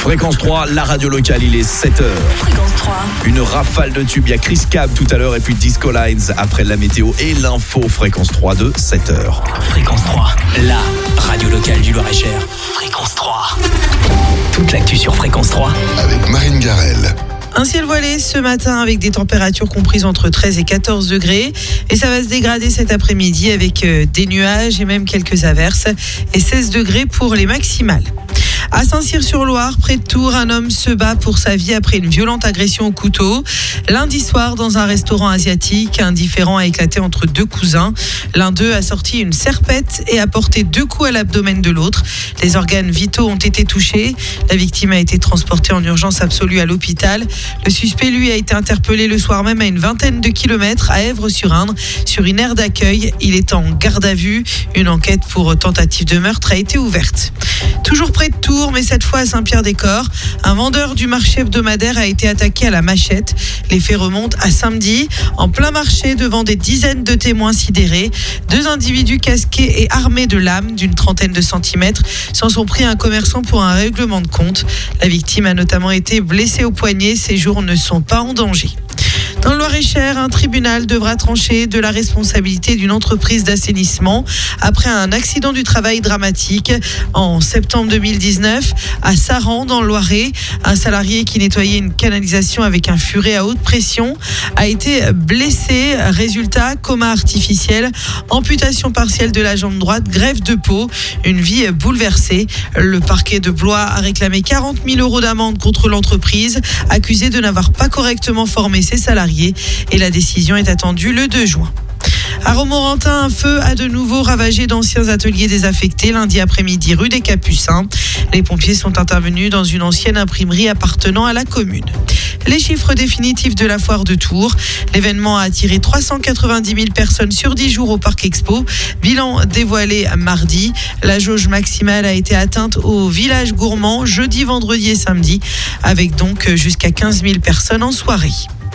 Fréquence 3, la radio locale, il est 7h. Fréquence 3. Une rafale de tubes, il y a Chris Cab tout à l'heure et puis Disco Lines après la météo et l'info. Fréquence 3 de 7h. Fréquence 3, la radio locale du Loir-et-Cher. Fréquence 3. Toute l'actu sur Fréquence 3 avec Marine Garel. Un ciel voilé ce matin avec des températures comprises entre 13 et 14 degrés. Et ça va se dégrader cet après-midi avec des nuages et même quelques averses. Et 16 degrés pour les maximales. À Saint-Cyr-sur-Loire, près de Tours, un homme se bat pour sa vie après une violente agression au couteau. Lundi soir, dans un restaurant asiatique, un différend a éclaté entre deux cousins. L'un d'eux a sorti une serpette et a porté 2 coups à l'abdomen de l'autre. Les organes vitaux ont été touchés. La victime a été transportée en urgence absolue à l'hôpital. Le suspect, lui, a été interpellé le soir même à une vingtaine de kilomètres à Èvres-sur-Indre, sur une aire d'accueil. Il est en garde à vue. Une enquête pour tentative de meurtre a été ouverte. Toujours près de Tours, mais cette fois à Saint-Pierre-des-Corps, un vendeur du marché hebdomadaire a été attaqué à la machette. Les faits remontent à samedi, en plein marché, devant des dizaines de témoins sidérés. 2 individus casqués et armés de lames d'une trentaine de centimètres s'en sont pris à un commerçant pour un règlement de compte. La victime a notamment été blessée au poignet. Ses jours ne sont pas en danger. Dans le Loir-et-Cher, un tribunal devra trancher de la responsabilité d'une entreprise d'assainissement après un accident du travail dramatique en septembre 2019 à Saran, dans le Loiret. Un salarié qui nettoyait une canalisation avec un furet à haute pression a été blessé. Résultat, coma artificiel, amputation partielle de la jambe droite, greffe de peau, une vie bouleversée. Le parquet de Blois a réclamé 40 000 € d'amende contre l'entreprise, accusée de n'avoir pas correctement formé ses salariés. Et la décision est attendue le 2 juin. À Romorantin, un feu a de nouveau ravagé d'anciens ateliers désaffectés lundi après-midi rue des Capucins. Les pompiers sont intervenus dans une ancienne imprimerie appartenant à la commune. Les chiffres définitifs de la foire de Tours. L'événement a attiré 390 000 personnes sur 10 jours au Parc Expo. Bilan dévoilé mardi. La jauge maximale a été atteinte au village gourmand jeudi, vendredi et samedi, avec donc jusqu'à 15 000 personnes en soirée.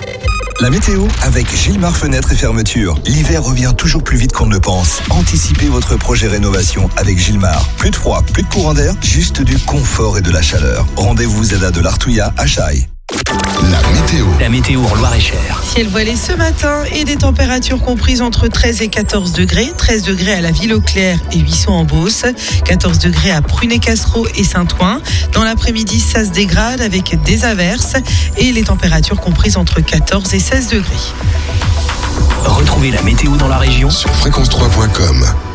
La météo avec Gilmar Fenêtres et Fermetures. L'hiver revient toujours plus vite qu'on ne le pense. Anticipez votre projet rénovation avec Gilmar. Plus de froid, plus de courant d'air, juste du confort et de la chaleur. Rendez-vous Zeda de l'Artouillat à Chaille. La météo en Loir-et-Cher. Ciel voilé ce matin et des températures comprises entre 13 et 14 degrés. 13 degrés à la Ville-aux-Clercs et Huisson-en-Beauce. 14 degrés à Prunay-Cassereau et Saint-Ouen. Dans l'après-midi, ça se dégrade avec des averses et les températures comprises entre 14 et 16 degrés. Retrouvez la météo dans la région sur fréquence3.com.